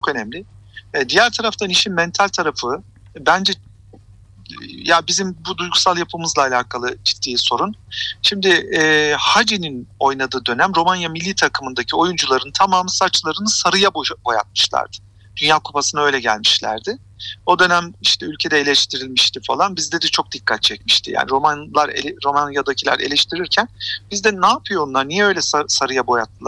çok önemli. Diğer taraftan işin mental tarafı bence ya bizim bu duygusal yapımızla alakalı ciddi sorun. Şimdi Hacı'nin oynadığı dönem Romanya milli takımındaki oyuncuların tamamı saçlarını sarıya boyatmışlardı. Dünya Kupası'na öyle gelmişlerdi. O dönem işte ülkede eleştirilmişti falan. Bizde de çok dikkat çekmişti. Yani Romanya'dakiler eleştirirken bizde ne yapıyor onlar? Niye öyle sarıya boyattılar?